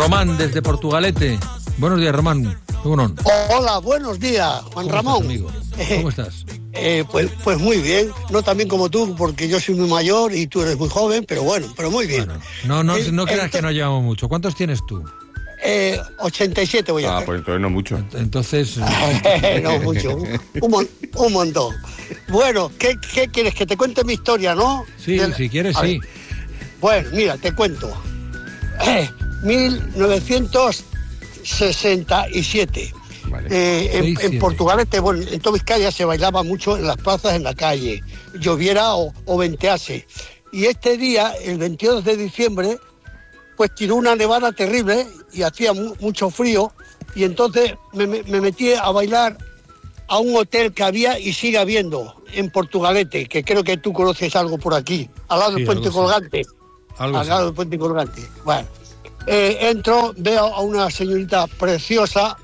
Román, desde Portugalete. Buenos días, Román. Hola, buenos días, Juan Ramón. ¿Cómo estás? Pues muy bien, no tan bien como tú, porque yo soy muy mayor y tú eres muy joven, pero muy bien. Bueno, no creas que no llevamos mucho. ¿Cuántos tienes tú? 87 voy a hacer. Pues entonces no mucho. Entonces... no mucho, un montón. Bueno, ¿qué quieres? Que te cuente mi historia, ¿no? Sí, si quieres, sí. Bueno, mira, te cuento. 1967. Vale. En Portugalete, en toda Vizcaya se bailaba mucho en las plazas, en la calle, lloviera o ventease. Y este día, el 22 de diciembre, pues tiró una nevada terrible y hacía mucho frío, y entonces me metí a bailar a un hotel que había y sigue habiendo en Portugalete, que creo que tú conoces algo por aquí, al lado del Puente Colgante. Al lado del Puente Colgante. Bueno. Entro, veo a una señorita preciosa,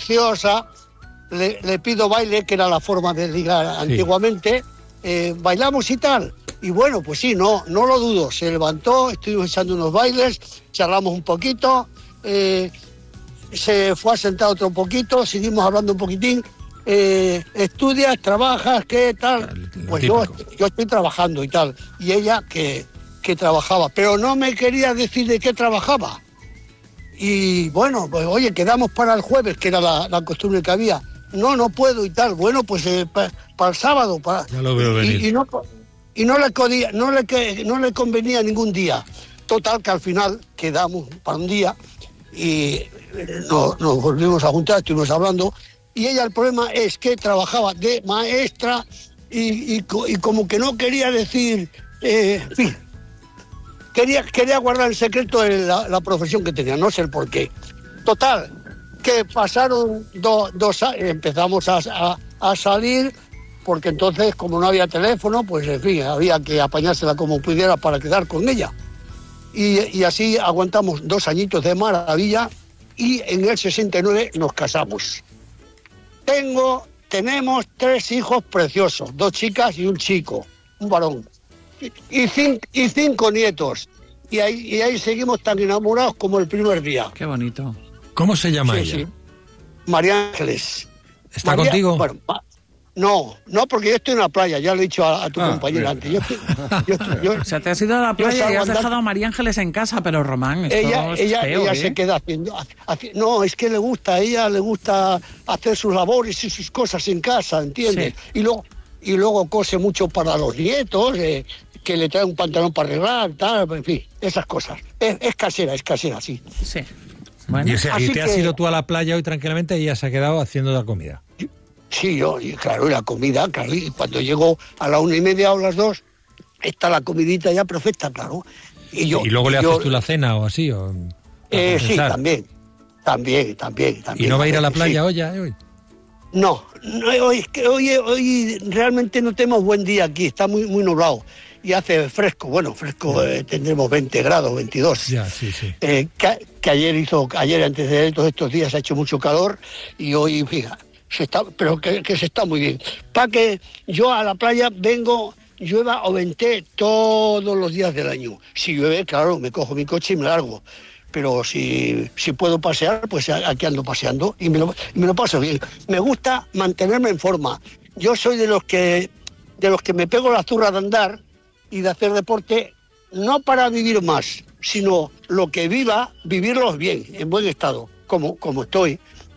le pido baile, que era la forma de ligar antiguamente, bailamos y tal, y bueno, pues sí, no lo dudo, se levantó, estuvimos echando unos bailes, charlamos un poquito, se fue a sentar otro poquito, seguimos hablando un poquitín, estudias, trabajas, ¿qué tal? Pues yo estoy trabajando y tal, y ella que trabajaba, pero no me quería decir de qué trabajaba. Y bueno, pues oye, quedamos para el jueves, que era la costumbre que había. No puedo y tal. Bueno, pues para el sábado. Ya lo veo venir. Y no le convenía ningún día. Total, que al final quedamos para un día y nos volvimos a juntar, estuvimos hablando. Y ella, el problema es que trabajaba de maestra y como que no quería decir, en fin. Quería guardar el secreto de la profesión que tenía, no sé el por qué. Total, que pasaron 2 años, empezamos a salir, porque entonces, como no había teléfono, pues en fin, había que apañársela como pudiera para quedar con ella. Y así aguantamos 2 añitos de maravilla, y en el 69 nos casamos. Tenemos 3 hijos preciosos, 2 chicas y un chico, un varón. Y 5 nietos. Y ahí seguimos tan enamorados como el primer día. Qué bonito. ¿Cómo se llama ella? Sí. María Ángeles. ¿Está contigo? Bueno, no, porque yo estoy en la playa, ya lo he dicho a tu compañera antes. O sea, te has ido a la playa y has dejado a María Ángeles en casa, pero Román, esto es feo, ella se queda haciendo... No, es que le gusta, a ella le gusta hacer sus labores y sus cosas en casa, ¿entiendes? Sí. Y luego cose mucho para los nietos, que le trae un pantalón para arreglar, tal, en fin, esas cosas. Es casera, sí. Sí. Bueno. ¿Y te has ido tú a la playa hoy tranquilamente y ella se ha quedado haciendo la comida? Sí, claro, la comida, claro, y cuando llego a la 1:30 o las 2, está la comidita ya perfecta, claro. ¿Y luego le haces tú la cena o así? Sí, también. ¿Y no va a ir a la playa hoy? No, hoy realmente no tenemos buen día aquí, está muy nublado y hace fresco, tendremos 20 grados, 22. Ya, sí. Que ayer antes de todos estos días ha hecho mucho calor y hoy, fíjate, pero que se está muy bien. Para que yo a la playa vengo, llueva o vente todos los días del año. Si llueve, claro, me cojo mi coche y me largo. Pero si puedo pasear, pues aquí ando paseando y me lo paso bien. Me gusta mantenerme en forma. Yo soy de los que me pego la zurra de andar y de hacer deporte, no para vivir más, sino lo que vivirlos bien, en buen estado, como estoy,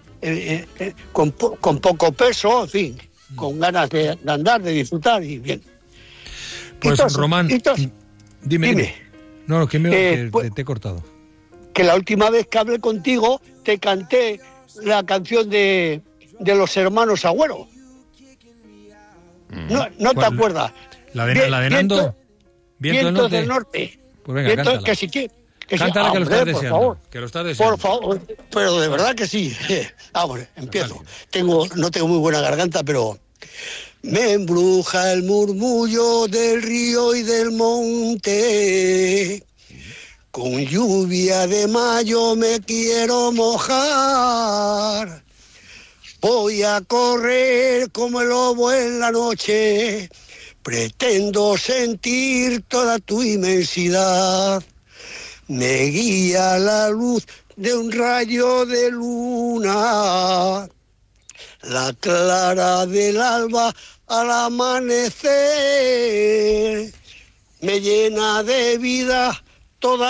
con poco peso, en fin, con ganas de andar, de disfrutar y bien. Pues Román, dime. No, que te he cortado. Que la última vez que hablé contigo te canté la canción de los hermanos Agüero. ¿No te acuerdas? ¿La de Nando? Viento del norte. Pues venga, cántala. Cántala, que lo estás deseando. Favor, que lo estás deseando. Por favor, pero de verdad que sí. Empiezo. No tengo muy buena garganta, pero... Me embruja el murmullo del río y del monte. Con lluvia de mayo me quiero mojar. Voy a correr como el lobo en la noche. Pretendo sentir toda tu inmensidad. me guía la luz de un rayo de luna, la clara del alba al amanecer, me llena de vida toda